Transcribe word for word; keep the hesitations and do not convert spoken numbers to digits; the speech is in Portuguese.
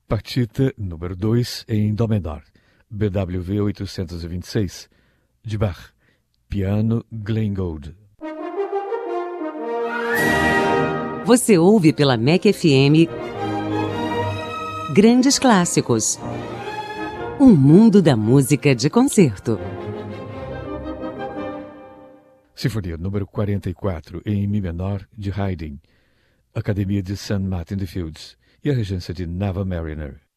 Partita número dois em Dó menor, B W V oitocentos e vinte e seis, de Bach, piano Glenn Gould. Você ouve pela M E C F M Grandes Clássicos. Um mundo da música de concerto. Sinfonia número quarenta e quatro em Mi menor, de Haydn, Academia de Saint Martin de Fields e a regência de Nava Mariner.